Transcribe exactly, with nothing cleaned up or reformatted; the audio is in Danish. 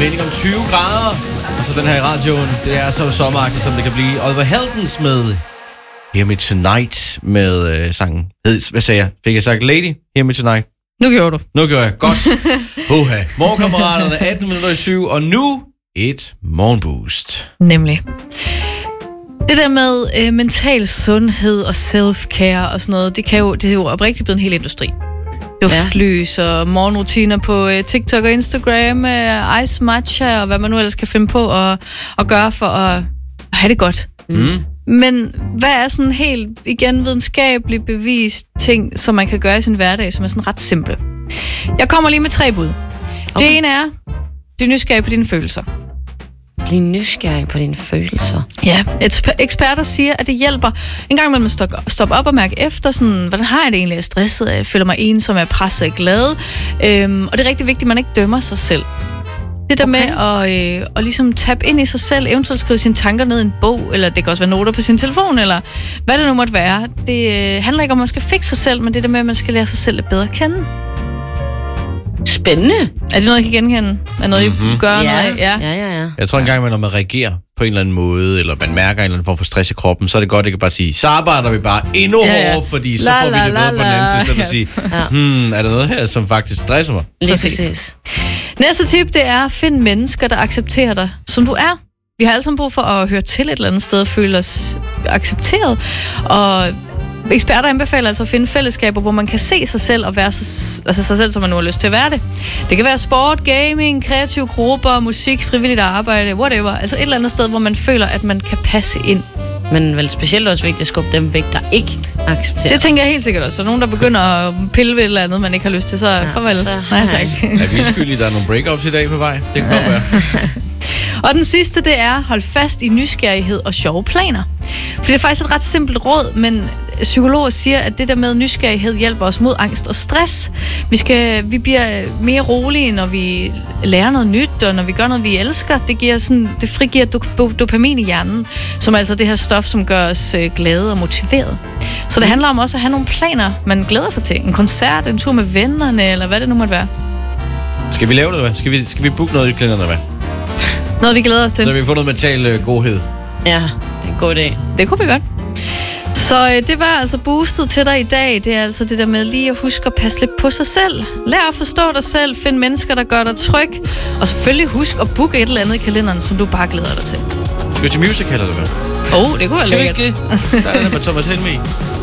vending om tyve grader. Og så den her i radioen, det er så sommeragtigt, som det kan blive. Oliver Heldens med Hear Me Tonight med øh, sangen. Hvad sagde jeg? Fik jeg sagt Lady? Hear Me Tonight? Nu gjorde du. Nu gjorde jeg. Godt. Uha. Morgenkammeraterne, atten minutter i syv, og nu et morgenboost. Nemlig. Det der med øh, mental sundhed og self-care og sådan noget, det, kan jo, det er jo oprigtigt blevet en hel industri. Duftlys og morgenrutiner på øh, TikTok og Instagram, øh, ice matcha og hvad man nu ellers kan finde på at, at gøre for at, at have det godt. Mm. Men hvad er sådan helt igen videnskabeligt bevist ting, som man kan gøre i sin hverdag, som er sådan ret simple? Jeg kommer lige med tre bud. Okay. Det ene er, du er nysgerrig på dine følelser. Bliv nysgerrig på dine følelser. Ja, eksperter siger, at det hjælper en gang imellem at stoppe op og mærke efter, sådan, hvordan har jeg det egentlig? Er jeg stresset? Jeg føler mig ensom, er jeg presset, er jeg glad? Øhm, og det er rigtig vigtigt, at man ikke dømmer sig selv. Det der okay. med at, øh, at ligesom tabe ind i sig selv, eventuelt skrive sine tanker ned i en bog, eller det kan også være noter på sin telefon, eller hvad det nu måtte være. Det øh, handler ikke om, at man skal fikse sig selv, men det der med, at man skal lære sig selv lidt bedre at kende. Spændende. Er det noget, I kan genkende? Er noget, mm-hmm. I gør? Ja. Noget? Ja. ja, ja, ja. Jeg tror engang, når man reagerer på en eller anden måde, eller man mærker en eller anden form for stress i kroppen, så er det godt ikke at bare sige, så arbejder vi bare endnu ja, ja. hårdere, fordi så la, får vi det bedre la, på den anden side, så at sige, ja. hmm, er der noget her, som faktisk stresser mig? Lige præcis. Næste tip, det er, find mennesker, der accepterer dig, som du er. Vi har alle sammen brug for at høre til et eller andet sted og føle os accepteret, og eksperter anbefaler altså at finde fællesskaber, hvor man kan se sig selv og være sig, altså sig selv, som man nu har lyst til at være det. Det kan være sport, gaming, kreative grupper, musik, frivilligt arbejde, whatever. Altså et eller andet sted, hvor man føler, at man kan passe ind. Men vel specielt også vigtigt at skubbe dem væk, der ikke accepterer. Det tænker jeg helt sikkert også. Så nogen, der begynder at pille ved et eller andet, man ikke har lyst til, så ja, farvel. Så, nej, tak. Er vi skyldige, der er nogle breakups i dag på vej? Det kan godt være. Og den sidste, det er, hold fast i nysgerrighed og sjove planer. For det er faktisk et ret simpelt råd, men psykologer siger, at det der med nysgerrighed hjælper os mod angst og stress. Vi, skal, vi bliver mere rolige, når vi lærer noget nyt, og når vi gør noget, vi elsker. Det, giver sådan, det frigiver do- dopamin i hjernen, som er altså det her stof, som gør os glade og motiveret. Så det handler om også at have nogle planer, man glæder sig til. En koncert, en tur med vennerne, eller hvad det nu måtte være. Skal vi lave det, eller hvad? Skal vi, skal vi booke noget i kalenderen, eller hvad? Noget, vi glæder os til. Så vi får noget mental øh, godhed. Ja, det er en god idé. Det kunne vi godt. Så øh, det var altså boostet til dig i dag. Det er altså det der med lige at huske at passe lidt på sig selv. Lær at forstå dig selv. Find mennesker, der gør dig tryg. Og selvfølgelig husk at booke et eller andet i kalenderen, som du bare glæder dig til. Skal vi til musical, eller hvad? Åh, oh, det kunne være lækkert. Skal vi ikke det? Der er det med Thomas Helmig.